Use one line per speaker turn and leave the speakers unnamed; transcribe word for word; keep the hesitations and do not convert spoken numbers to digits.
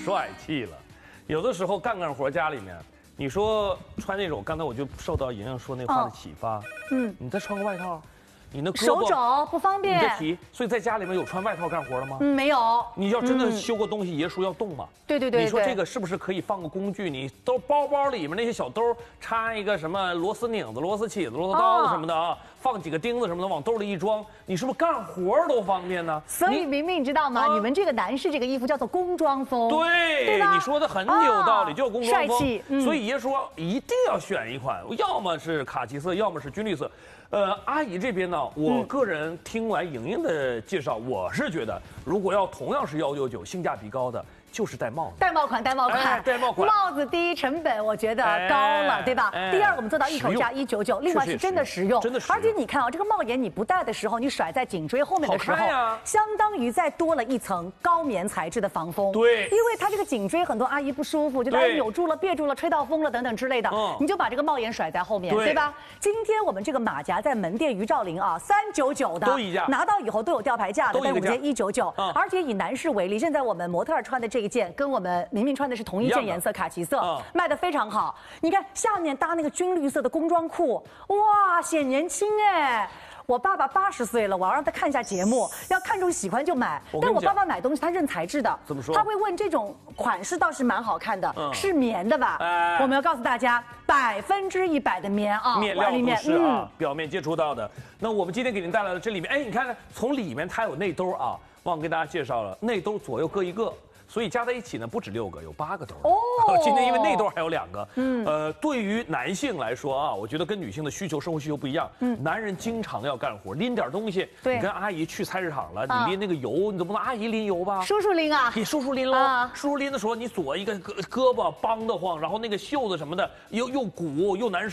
帅气了。有的时候干干活家里面，你说穿那种，刚才我就受到莹莹说那话的启发，嗯，你再穿个外套。 你那
手肘不方便，
你这提，所以在家里面有穿外套干活的吗？
嗯，没有。
你要真的修个东西，爷说要动嘛。
对对对。
你说这个是不是可以放个工具？你都包包里面那些小兜插一个什么螺丝拧子、螺丝起子、螺丝刀子什么的啊，放几个钉子什么的往兜里一装，你是不是干活都方便呢？
所以明明你知道吗？你们这个男士这个衣服叫做工装风，
对，你说的很有道理，就工装风。
帅气。
所以爷说一定要选一款，要么是卡其色，要么是军绿色。 呃，阿姨这边呢，我个人听完莹莹的介绍，我是觉得，如果要同样是幺九九，性价比高的，就是戴帽子。
戴帽款，戴帽款，
戴帽款。
帽子第一成本我觉得高了，对吧？第二我们做到一口价一九九，另外是真的实用，
真的实用。
而且你看啊，这个帽檐你不戴的时候，你甩在颈椎后面的时候，相当于再多了一层高棉材质的防风。
对，
因为它这个颈椎很多阿姨不舒服，觉得哎扭住了、别住了、吹到风了等等之类的，你就把这个帽檐甩在后面，对吧？今天我们这个马甲在门店于兆林啊，三九九的，
都一价，
拿到以后都有吊牌价的，但我们今天一九九，而且以男士为例，现在我们模特穿的这一件跟我们明明穿的是同一件颜色卡其色，卖的非常好。你看下面搭那个军绿色的工装裤，哇，显年轻哎。 我爸爸八十岁了，我要让他看一下节目，要看中喜欢就买。但我爸爸买东西他认材质的，
怎么说？
他会问这种款式倒是蛮好看的，嗯、是棉的吧？哎、我们要告诉大家，百分之一百的棉啊，
面料都是啊，嗯、表面接触到的。那我们今天给您带来的这里面，哎，你看，从里面它有内兜啊，忘给大家介绍了，内兜左右各一个。 所以加在一起呢，不止六个，有八个兜。哦，今天因为内兜还有两个。嗯，呃，对于男性来说啊，我觉得跟女性的需求、生活需求不一样。嗯，男人经常要干活，拎点东西。对，你跟阿姨去菜市场了，你拎那个油，你总不能阿姨拎油吧？
叔叔拎啊，
你叔叔拎喽。啊，叔叔拎的时候，你左一个胳胳膊梆得慌，然后那个袖子什么的又又鼓又难受。